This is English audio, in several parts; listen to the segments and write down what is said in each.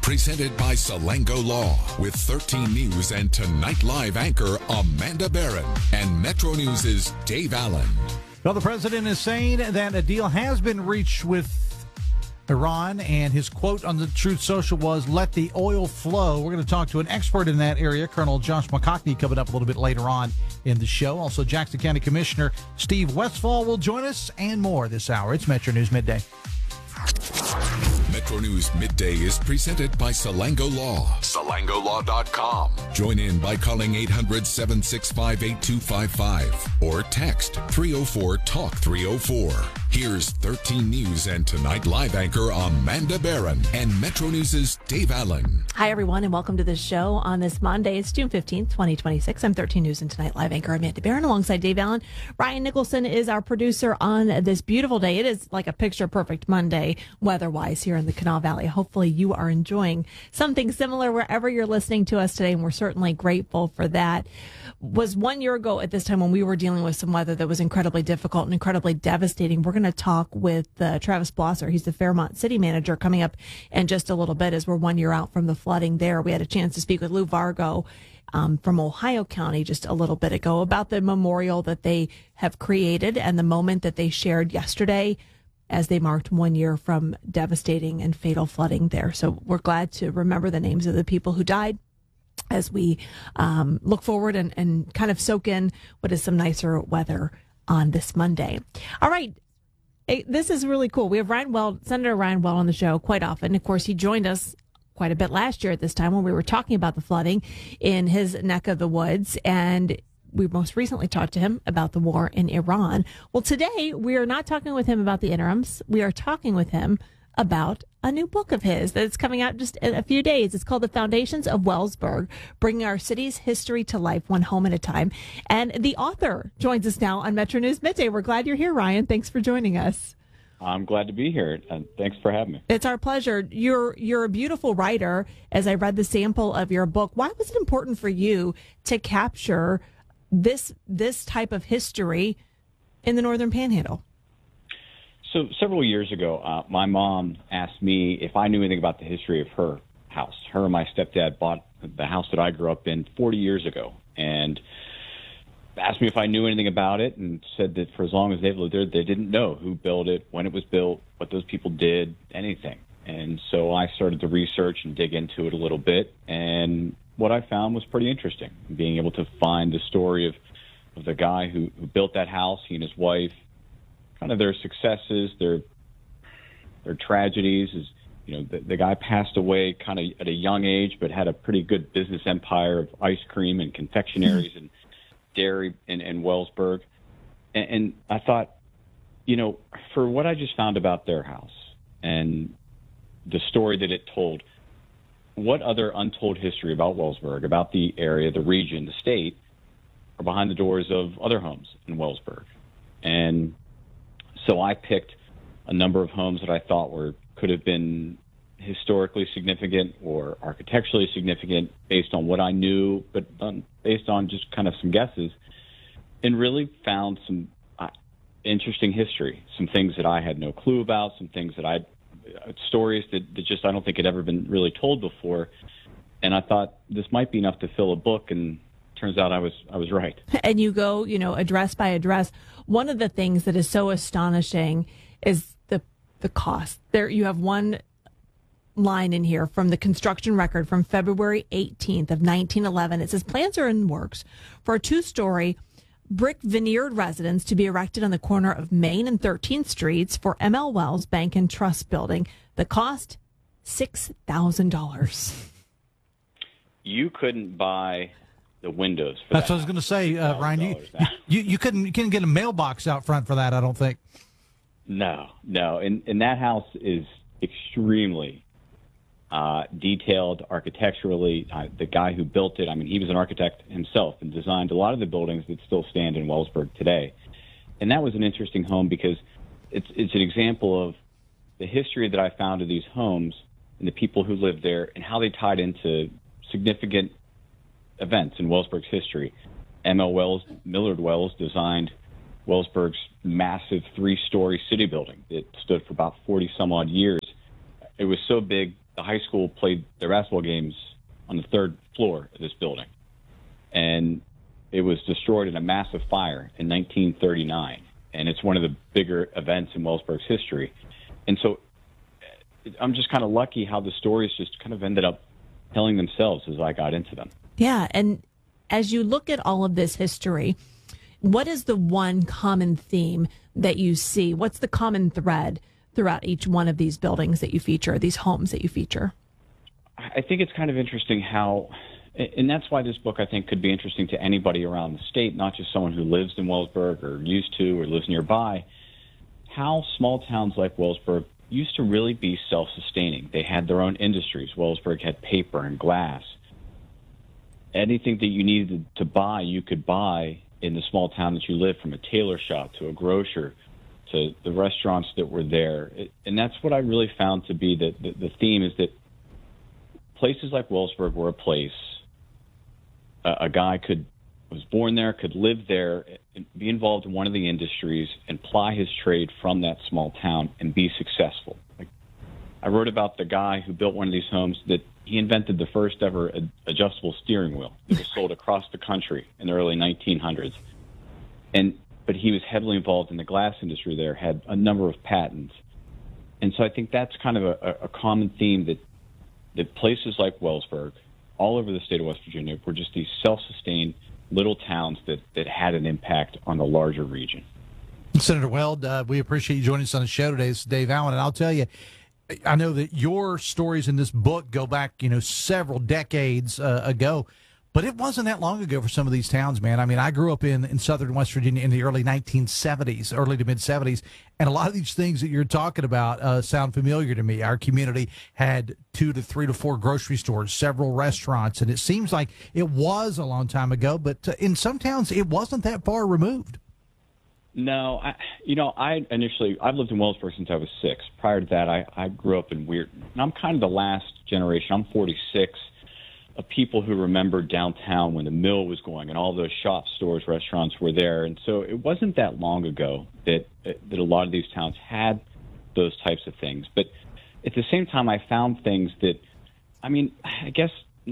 Presented by Salango Law with 13 News and Tonight Live anchor Amanda Barron and Metro News' Dave Allen. Well, the president is saying that a deal has been reached with Iran, and his quote on the Truth Social was, "Let the oil flow." We're going to talk to an expert in that area, Colonel Josh McCockney, coming up a little bit later on in the show. Also, Jackson County Commissioner Steve Westfall will join us, and more this hour. It's Metro News Midday. Metro News Midday is presented by Salango Law. SalangoLaw.com. Join in by calling 800-765-8255 or text 304-TALK-304. Here's 13 News and Tonight Live anchor Amanda Barron and Metro News' Dave Allen. Hi, everyone, and welcome to the show on this Monday. It's June 15th, 2026. I'm 13 News and Tonight Live anchor Amanda Barron alongside Dave Allen. Ryan Nicholson is our producer on this beautiful day. It is like a picture-perfect Monday weather-wise here in the Kanawha Valley. Hopefully you are enjoying something similar wherever you're listening to us today, and we're certainly grateful for that. Was 1 year ago at this time when we were dealing with some weather that was incredibly difficult and incredibly devastating. We're going to talk with Travis Blosser. He's the Fairmont city manager, coming up in just a little bit as we're 1 year out from the flooding there. We had a chance to speak with Lou Vargo from Ohio County just a little bit ago about the memorial that they have created and the moment that they shared yesterday as they marked 1 year from devastating and fatal flooding there. So we're glad to remember the names of the people who died as we look forward and kind of soak in what is some nicer weather on this Monday. All right. This is really cool. We have Senator Ryan Weld on the show quite often. Of course, he joined us quite a bit last year at this time when we were talking about the flooding in his neck of the woods, and we most recently talked to him about the war in Iran. Well, today we are not talking with him about the interims. We are talking with him about a new book of his that's coming out just in a few days. It's called The Foundations of Wellsburg, Bringing Our City's History to Life One Home at a Time. And the author joins us now on Metro News Midday. We're glad you're here, Ryan. Thanks for joining us. I'm glad to be here, and thanks for having me. It's our pleasure. You're a beautiful writer. As I read the sample of your book, why was it important for you to capture this type of history in the Northern Panhandle? So several years ago, my mom asked me if I knew anything about the history of her house. Her and my stepdad bought the house that I grew up in 40 years ago, and asked me if I knew anything about it, and said that for as long as they've lived there, they didn't know who built it, when it was built, what those people did, anything. And so I started to research and dig into it a little bit, and what I found was pretty interesting, being able to find the story of the guy who built that house, he and his wife, kind of their successes, their tragedies. Is, you know, the guy passed away kind of at a young age, but had a pretty good business empire of ice cream and confectionaries and dairy in Wellsburg. And I thought, you know, for what I just found about their house and the story that it told, what other untold history about Wellsburg, about the area, the region, the state, are behind the doors of other homes in Wellsburg? And so I picked a number of homes that I thought could have been historically significant or architecturally significant based on what I knew, but based on just kind of some guesses, and really found some interesting history, some things that I had no clue about, some things that stories that just I don't think had ever been really told before. And I thought this might be enough to fill a book, and turns out I was right. And you go, you know, address by address. One of the things that is so astonishing is the cost. There, you have one line in here from the construction record from February 18th of 1911. It says plans are in works for a 2-story brick veneered residence to be erected on the corner of Main and 13th Streets for M.L. Wells Bank and Trust Building. The cost, $6,000. You couldn't buy the windows for That's what I was going to say, Ryan. You couldn't get a mailbox out front for that, I don't think. No. And that house is extremely detailed architecturally. The guy who built it, I mean, he was an architect himself and designed a lot of the buildings that still stand in Wellsburg today. And that was an interesting home because it's an example of the history that I found of these homes and the people who lived there and how they tied into significant events in Wellsburg's history. M.L. Wells, Millard Wells, designed Wellsburg's massive 3-story city building that stood for about 40 some odd years. It was so big the high school played their basketball games on the third floor of this building. And it was destroyed in a massive fire in 1939. And it's one of the bigger events in Wellsburg's history. And so I'm just kind of lucky how the stories just kind of ended up telling themselves as I got into them. Yeah. And as you look at all of this history, what is the one common theme that you see? What's the common thread throughout each one of these buildings that you feature, these homes that you feature? I think it's kind of interesting how, and that's why this book, I think, could be interesting to anybody around the state, not just someone who lives in Wellsburg or used to or lives nearby, how small towns like Wellsburg used to really be self-sustaining. They had their own industries. Wellsburg had paper and glass. Anything that you needed to buy, you could buy in the small town that you lived, from a tailor shop to a grocer to the restaurants that were there. And that's what I really found to be the theme, is that places like Wellsburg were a place a guy was born there, could live there, and be involved in one of the industries and ply his trade from that small town and be successful. Like, I wrote about the guy who built one of these homes that he invented the first ever adjustable steering wheel that was sold across the country in the early 1900s. But he was heavily involved in the glass industry there, had a number of patents. And so I think that's kind of a common theme, that places like Wellsburg, all over the state of West Virginia, were just these self-sustained little towns that had an impact on the larger region. Senator Weld, we appreciate you joining us on the show today. This is Dave Allen, and I'll tell you, I know that your stories in this book go back, several decades ago, but it wasn't that long ago for some of these towns, man. I mean, I grew up in southern West Virginia in the early 1970s, early to mid-70s, and a lot of these things that you're talking about sound familiar to me. Our community had 2 to 3 to 4 grocery stores, several restaurants, and it seems like it was a long time ago, but in some towns, it wasn't that far removed. No, I've lived in Wellsburg since I was 6. Prior to that, I grew up in Weirton. And I'm kind of the last generation. I'm 46. Of people who remember downtown when the mill was going and all those shops, stores, restaurants were there. And so it wasn't that long ago that a lot of these towns had those types of things. But at the same time, I found things that, I guess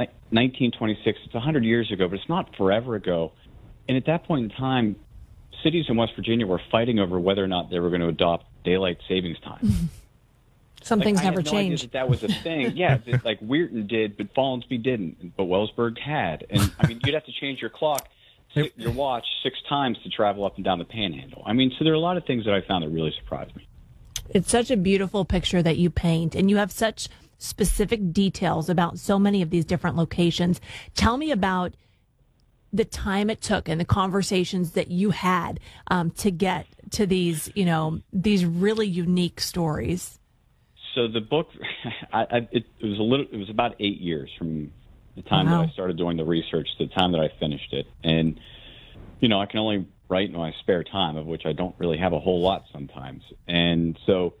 1926, it's 100 years ago, but it's not forever ago. And at that point in time, cities in West Virginia were fighting over whether or not they were going to adopt daylight savings time. Some things never change. That was a thing. Yeah, like Weirton did, but Follansbee didn't, but Wellsburg had. And you'd have to change your clock, your watch 6 times to travel up and down the Panhandle. So there are a lot of things that I found that really surprised me. It's such a beautiful picture that you paint, and you have such specific details about so many of these different locations. Tell me about the time it took and the conversations that you had to get to these, these really unique stories. So the book, it was about 8 years from the time that I started doing the research to the time that I finished it. And, I can only write in my spare time, of which I don't really have a whole lot sometimes. And so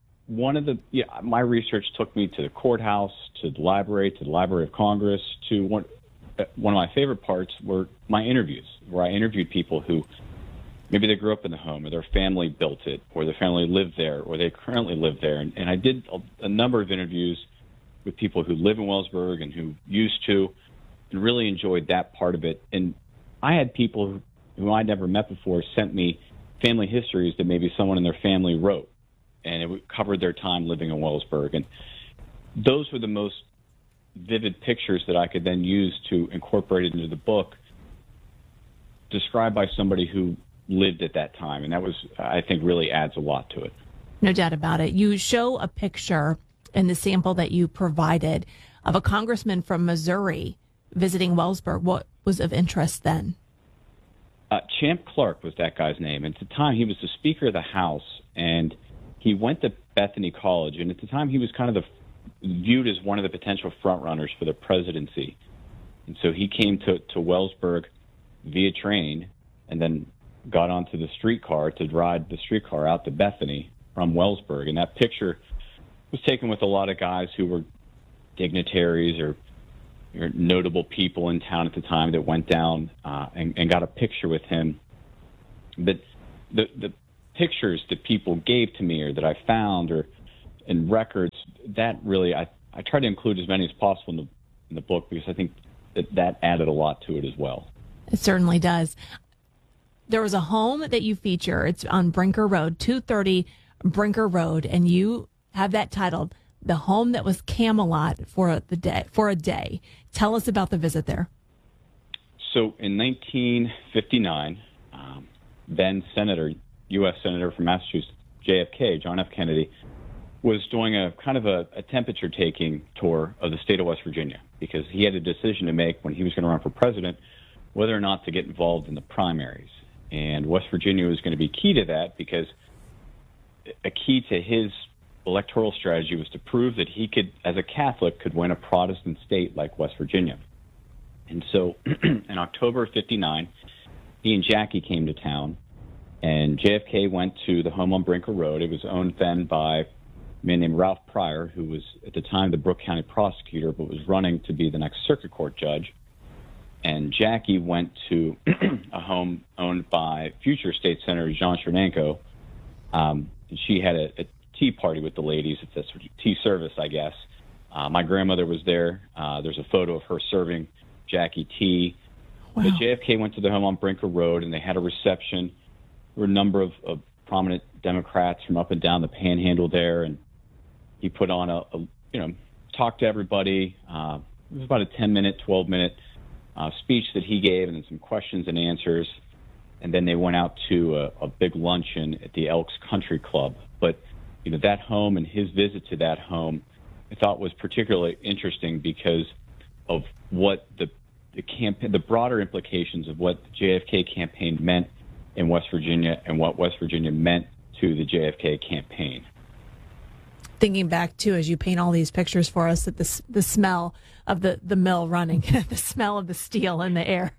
my research took me to the courthouse, to the Library of Congress, to one of my favorite parts were my interviews, where I interviewed people who maybe they grew up in the home, or their family built it, or their family lived there, or they currently live there. And I did a number of interviews with people who live in Wellsburg and who used to, and really enjoyed that part of it. And I had people who I'd never met before sent me family histories that maybe someone in their family wrote, and it covered their time living in Wellsburg. And those were the most vivid pictures that I could then use to incorporate it into the book, described by somebody who lived at that time. And that was, I think, really adds a lot to it. No doubt about it. You show a picture in the sample that you provided of a congressman from Missouri visiting Wellsburg. What was of interest then? Champ Clark was that guy's name. And at the time, he was the Speaker of the House, and he went to Bethany College. And at the time, he was kind of viewed as one of the potential frontrunners for the presidency. And so he came to Wellsburg via train, and then got onto the streetcar to ride the streetcar out to Bethany from Wellsburg. And that picture was taken with a lot of guys who were dignitaries or notable people in town at the time that went down and got a picture with him. But the pictures that people gave to me, or that I found, or in records, that really I I try to include as many as possible in the book because I think that added a lot to it as well. It certainly does. There was a home that you feature. It's on Brinker Road, 230 Brinker Road, and you have that titled "The Home That Was Camelot for a Day." Tell us about the visit there. So in 1959, then U.S. Senator from Massachusetts, JFK, John F. Kennedy, was doing a kind of a temperature-taking tour of the state of West Virginia because he had a decision to make when he was going to run for president whether or not to get involved in the primaries. And West Virginia was going to be key to that because a key to his electoral strategy was to prove that he could, as a Catholic, could win a Protestant state like West Virginia. And so in October of 59, he and Jackie came to town, and JFK went to the home on Brinker Road. It was owned then by a man named Ralph Pryor, who was at the time the Brooke County prosecutor, but was running to be the next circuit court judge. And Jackie went to a home owned by future state senator John Chernenko. And she had a tea party with the ladies. It's a sort of tea service, I guess. My grandmother was there. There's a photo of her serving Jackie tea. Wow. But JFK went to the home on Brinker Road, and they had a reception. There were a number of prominent Democrats from up and down the Panhandle there, and he put on talked to everybody. It was about a 10-minute, 12-minute speech that he gave, and then some questions and answers. And then they went out to a big luncheon at the Elks Country Club. But that home and his visit to that home, I thought was particularly interesting because of what the campaign, the broader implications of what the JFK campaign meant in West Virginia and what West Virginia meant to the JFK campaign. Thinking back, too, as you paint all these pictures for us, that the smell of the mill running, the smell of the steel in the air.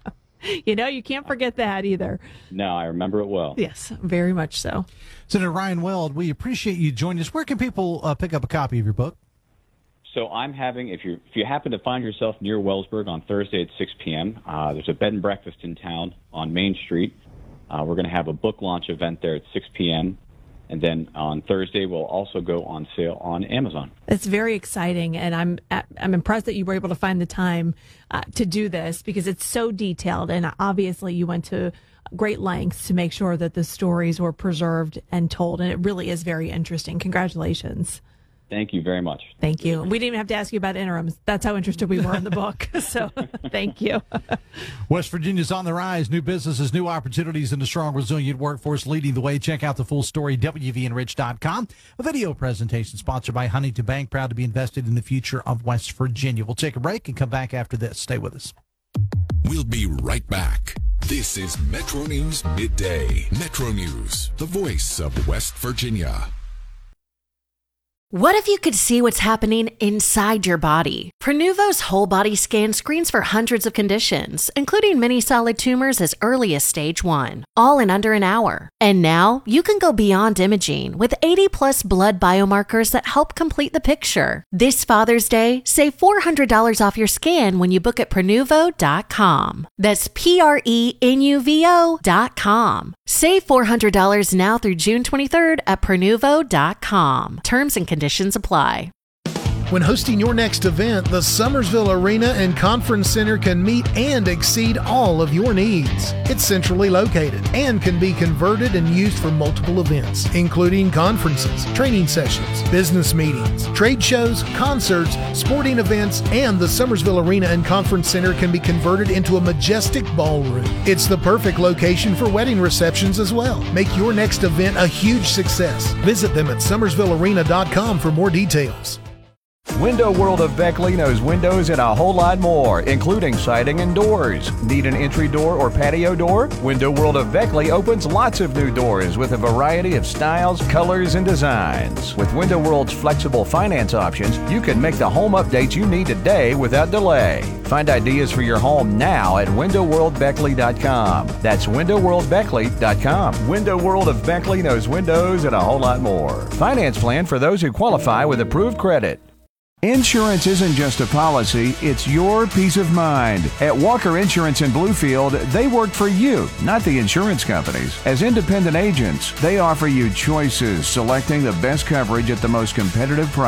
You can't forget that either. No, I remember it well. Yes, very much so. Senator Ryan Weld, we appreciate you joining us. Where can people pick up a copy of your book? So I'm having, if you happen to find yourself near Wellsburg on Thursday at 6 p.m., there's a bed and breakfast in town on Main Street. We're going to have a book launch event there at 6 p.m., and then on Thursday, we'll also go on sale on Amazon. It's very exciting, and I'm impressed that you were able to find the time to do this because it's so detailed, and obviously you went to great lengths to make sure that the stories were preserved and told, and it really is very interesting. Congratulations. Thank you very much. Thank you. We didn't even have to ask you about interims. That's how interested we were in the book. So thank you. West Virginia's on the rise. New businesses, new opportunities, and a strong, resilient workforce leading the way. Check out the full story, WVNRich.com. A video presentation sponsored by Huntington Bank, proud to be invested in the future of West Virginia. We'll take a break and come back after this. Stay with us. We'll be right back. This is Metro News Midday. Metro News, the voice of West Virginia. What if you could see what's happening inside your body? Prenuvo's whole body scan screens for hundreds of conditions, including many solid tumors as early as stage 1, all in under an hour. And now you can go beyond imaging with 80-plus blood biomarkers that help complete the picture. This Father's Day, save $400 off your scan when you book at Prenuvo.com. That's Prenuvo.com. Save $400 now through June 23rd at Prenuvo.com. Terms and conditions apply. When hosting your next event, the Summersville Arena and Conference Center can meet and exceed all of your needs. It's centrally located and can be converted and used for multiple events, including conferences, training sessions, business meetings, trade shows, concerts, sporting events, and the Summersville Arena and Conference Center can be converted into a majestic ballroom. It's the perfect location for wedding receptions as well. Make your next event a huge success. Visit them at summersvillearena.com for more details. Window World of Beckley knows windows and a whole lot more, including siding and doors. Need an entry door or patio door? Window World of Beckley opens lots of new doors with a variety of styles, colors, and designs. With Window World's flexible finance options, you can make the home updates you need today without delay. Find ideas for your home now at windowworldbeckley.com. That's windowworldbeckley.com. Window World of Beckley knows windows and a whole lot more. Finance plan for those who qualify with approved credit. Insurance isn't just a policy, it's your peace of mind. At Walker Insurance in Bluefield, they work for you, not the insurance companies. As independent agents, they offer you choices, selecting the best coverage at the most competitive price.